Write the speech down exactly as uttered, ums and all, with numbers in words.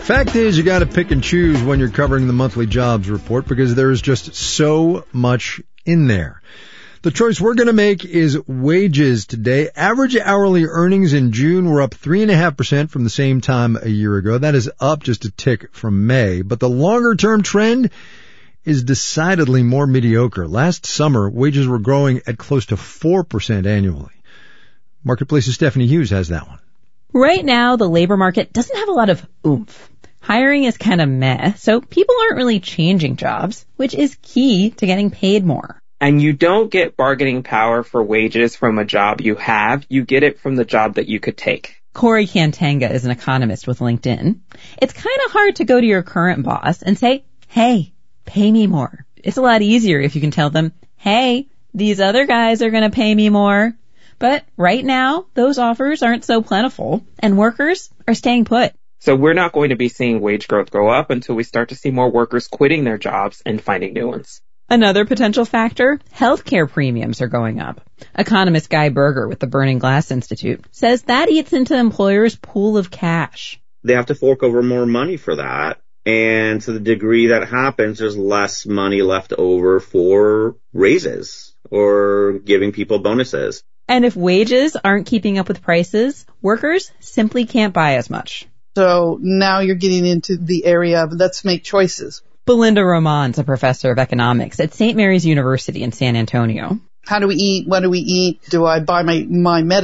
Fact is, you got to pick and choose when you're covering the monthly jobs report because there is just so much in there. The choice we're going to make is wages today. Average hourly earnings in June were up three point five percent from the same time a year ago. That is up just a tick from May. But the longer-term trend is decidedly more mediocre. Last summer, wages were growing at close to four percent annually. Marketplace's Stephanie Hughes has that one. Right now, the labor market doesn't have a lot of oomph. Hiring is kind of meh, so people aren't really changing jobs, which is key to getting paid more. And you don't get bargaining power for wages from a job you have. You get it from the job that you could take. Corey Cantanga is an economist with LinkedIn. It's kind of hard to go to your current boss and say, hey, pay me more. It's a lot easier if you can tell them, hey, these other guys are going to pay me more. But right now, those offers aren't so plentiful, and workers are staying put. So we're not going to be seeing wage growth go up until we start to see more workers quitting their jobs and finding new ones. Another potential factor, healthcare premiums are going up. Economist Guy Berger with the Burning Glass Institute says that eats into employers' pool of cash. They have to fork over more money for that. And to the degree that happens, there's less money left over for raises or giving people bonuses. And if wages aren't keeping up with prices, workers simply can't buy as much. So now you're getting into the area of let's make choices. Belinda Roman's a professor of economics at Saint Mary's University in San Antonio. How do we eat? What do we eat? Do I buy my, my medicine?